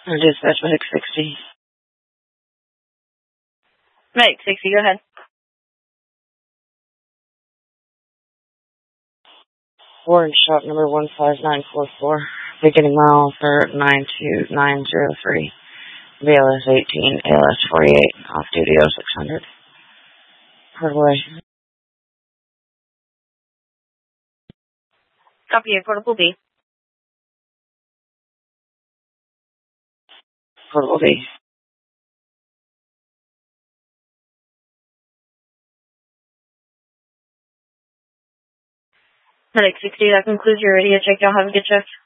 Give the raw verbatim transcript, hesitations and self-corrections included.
Dispatch Medic sixty. Medic sixty, go ahead. Warrant shop number one five nine four four. Beginning mile for nine two nine zero three. B L S eighteen, A L S forty-eight. Off duty oh six hundred. Port away. Copy, Portable B. Portable B. Medic sixty, that concludes your radio check. Y'all have a good shift.